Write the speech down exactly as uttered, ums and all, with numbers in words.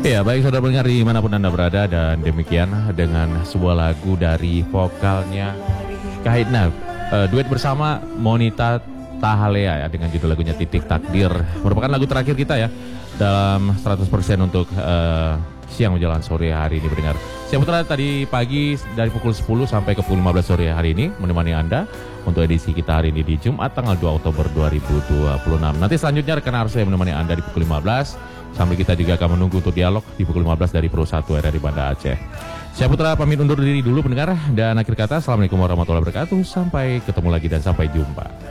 Ya, baik saudara pendengar dimanapun Anda berada, dan demikian dengan sebuah lagu dari vokalnya Kahitna, uh, duet bersama Monita Tahalea ya, dengan judul lagunya Titik Takdir. Merupakan lagu terakhir kita ya dalam seratus persen untuk uh, siang menjelang sore hari ini pendengar. Saya Putra tadi pagi dari pukul sepuluh sampai ke pukul lima belas sore hari ini menemani Anda untuk edisi kita hari ini di Jumat tanggal dua Oktober dua ribu dua puluh enam. Nanti selanjutnya rekan harus saya menemani Anda di pukul lima belas. Sambil kita juga akan menunggu untuk dialog di pukul lima belas dari Pro satu R R I Banda Aceh. Saya Putra pamit undur diri dulu pendengar, dan akhir kata Assalamualaikum warahmatullahi wabarakatuh. Sampai ketemu lagi dan sampai jumpa.